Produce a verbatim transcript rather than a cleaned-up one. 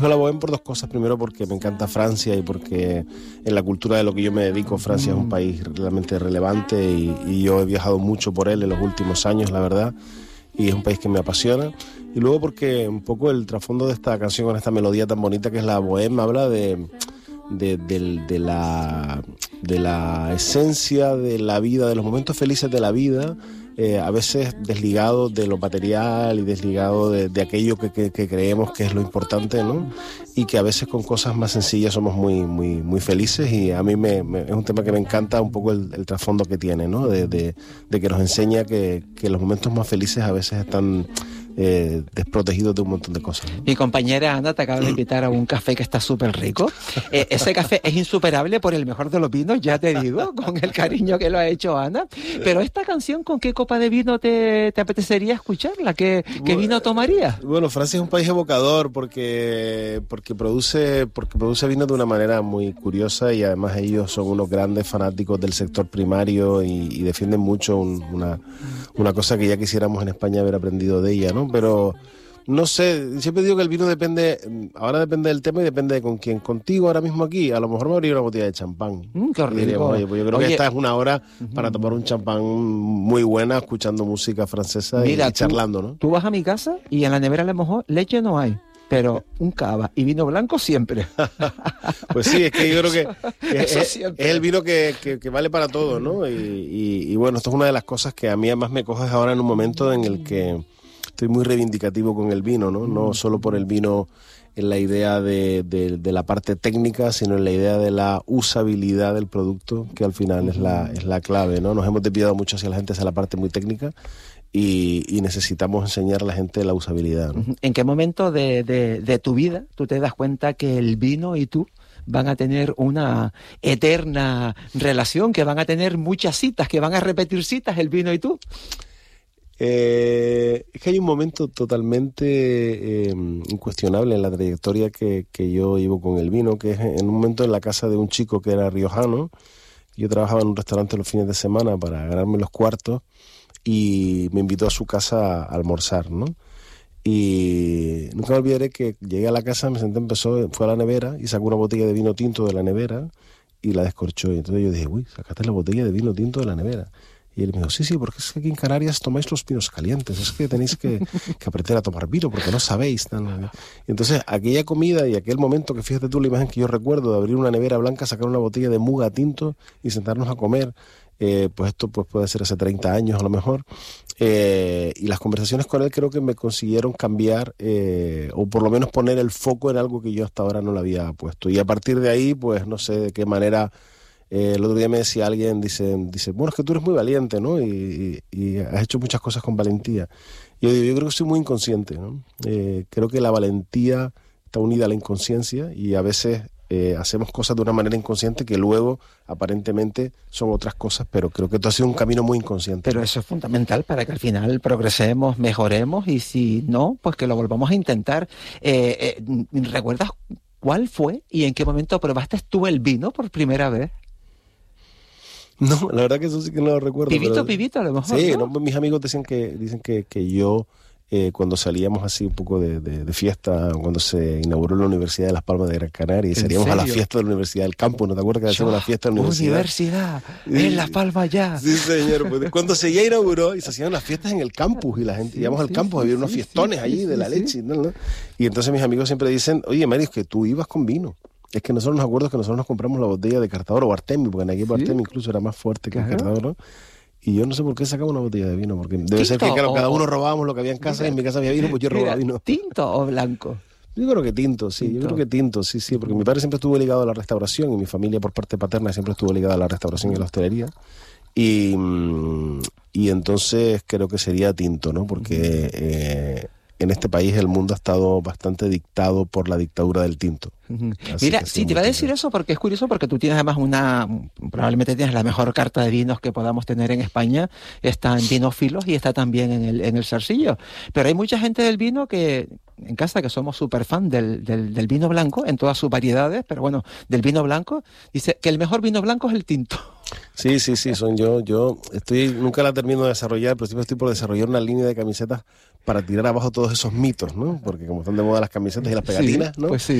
La Bohème por dos cosas. Primero porque me encanta Francia y porque en la cultura de lo que yo me dedico, Francia es un país realmente relevante y, y yo he viajado mucho por él en los últimos años, la verdad, y es un país que me apasiona. Y luego porque un poco el trasfondo de esta canción con esta melodía tan bonita que es la Bohème habla de, de, de, de, la, de la esencia de la vida, de los momentos felices de la vida, Eh, a veces desligado de lo material y desligado de, de aquello que, que, que creemos que es lo importante, ¿no? Y que a veces con cosas más sencillas somos muy, muy, muy felices, y a mí me, me, es un tema que me encanta un poco el, el trasfondo que tiene, ¿no? De, de, de que nos enseña que, que los momentos más felices a veces están eh, desprotegidos de un montón de cosas, ¿no? Mi compañera Ana te acaba de invitar a un café que está súper rico. Eh, ese café es insuperable por el mejor de los vinos, ya te digo, con el cariño que lo ha hecho Ana. Pero esta canción, ¿con qué copa de vino te, te apetecería escucharla? ¿Qué, qué vino tomarías? Bueno, Francia es un país evocador porque, porque, produce, porque produce vino de una manera muy curiosa, y además ellos son unos grandes fanáticos del sector primario y, y defienden mucho un, una, una cosa que ya quisiéramos en España haber aprendido de ella, ¿no? Pero no sé, siempre digo que el vino depende, ahora depende del tema y depende de con quién. Contigo ahora mismo aquí, a lo mejor me abriría una botella de champán. Mm, qué rico. Diríamos, oye, pues yo creo Oye, que esta es una hora para tomar un champán muy buena, escuchando música francesa. Mira, y, y charlando, tú, ¿no? Tú vas a mi casa y en la nevera a lo mejor leche no hay, pero un cava y vino blanco siempre. Pues sí, es que yo creo que es, es, es el vino que, que, que vale para todo, ¿no? Y, y, y bueno, esto es una de las cosas que a mí además me coges ahora en un momento en el que estoy muy reivindicativo con el vino, ¿no? No solo por el vino en la idea de, de, de la parte técnica, sino en la idea de la usabilidad del producto, que al final es la, es la clave, ¿no? Nos hemos desviado mucho hacia la gente, hacia la parte muy técnica, y, y necesitamos enseñar a la gente la usabilidad, ¿no? ¿En qué momento de, de, de tu vida tú te das cuenta que el vino y tú van a tener una eterna relación, que van a tener muchas citas, que van a repetir citas el vino y tú? Eh, es que hay un momento totalmente eh, incuestionable en la trayectoria que, que yo llevo con el vino, que es en un momento en la casa de un chico que era riojano. Yo trabajaba en un restaurante los fines de semana para ganarme los cuartos, y me invitó a su casa a almorzar, ¿no? Y nunca me olvidaré que llegué a la casa, me senté, empezó, fue a la nevera y sacó una botella de vino tinto de la nevera y la descorchó. Y entonces yo dije, uy, sacaste la botella de vino tinto de la nevera. Y él me dijo, sí, sí, porque es que aquí en Canarias tomáis los vinos calientes, es que tenéis que, que aprender a tomar vino porque no sabéis. ¿No? Y entonces aquella comida y aquel momento, que fíjate tú la imagen que yo recuerdo de abrir una nevera blanca, sacar una botella de muga tinto y sentarnos a comer, eh, pues esto pues puede ser hace treinta años a lo mejor, eh, y las conversaciones con él creo que me consiguieron cambiar, eh, o por lo menos poner el foco en algo que yo hasta ahora no le había puesto. Y a partir de ahí, pues no sé de qué manera. Eh, el otro día me decía alguien, dice, dice, bueno, es que tú eres muy valiente, ¿no? Y, y, y has hecho muchas cosas con valentía. Y yo digo, yo creo que soy muy inconsciente, ¿no? Eh, creo que la valentía está unida a la inconsciencia, y a veces eh, hacemos cosas de una manera inconsciente que luego aparentemente son otras cosas, pero creo que esto ha sido un camino muy inconsciente. Pero eso es fundamental para que al final progresemos, mejoremos, y si no, pues que lo volvamos a intentar. Eh, eh, ¿Recuerdas cuál fue y en qué momento probaste tú el vino por primera vez? No, la verdad que eso sí que no lo recuerdo. Pibito, pero, pibito, a lo mejor. Sí, ¿no? ¿no? Mis amigos dicen que dicen que, que yo, eh, cuando salíamos así un poco de, de, de fiesta, cuando se inauguró la Universidad de Las Palmas de Gran Canaria, y salíamos a la fiesta de la Universidad del Campo, ¿no te acuerdas que hacíamos la fiesta de la universidad? Universidad, en Las Palmas ya. Sí, señor. Pues, cuando se ya inauguró y se hacían las fiestas en el campus, y la gente sí, íbamos sí, al campus, sí, había unos sí, fiestones sí, allí sí, de la leche. Sí. ¿no? ¿no? Y entonces mis amigos siempre dicen, oye, Mario, es que tú ibas con vino. Es que nosotros nos acuerdo que nosotros nos compramos la botella de Cartador o Artemi, porque en aquel Artemi incluso era más fuerte que claro. el Cartador, ¿no? Y yo no sé por qué sacamos una botella de vino, porque debe ¿Tinto ser que claro, cada uno robábamos lo que había en casa, mira, y en mi casa había vino, pues yo robaba vino. ¿Tinto o blanco? Yo creo que tinto, sí, tinto. yo creo que tinto, sí, sí, porque mi padre siempre estuvo ligado a la restauración, y mi familia por parte paterna siempre estuvo ligada a la restauración y a la hostelería, y, y entonces creo que sería tinto, ¿no? Porque eh, en este país el mundo ha estado bastante dictado por la dictadura del tinto. Así Mira, sí, te iba a decir eso porque es curioso, porque tú tienes además una, probablemente tienes la mejor carta de vinos que podamos tener en España, está en Vinófilos y está también en el, en el Zarcillo, pero hay mucha gente del vino que, en casa, que somos súper fan del, del, del vino blanco, en todas sus variedades, pero bueno, del vino blanco, dice que el mejor vino blanco es el tinto. Sí, sí, sí, son yo, yo estoy, nunca la termino de desarrollar, pero siempre estoy por desarrollar una línea de camisetas para tirar abajo todos esos mitos, ¿no? Porque como están de moda las camisetas y las pegatinas, sí, ¿no? Pues sí.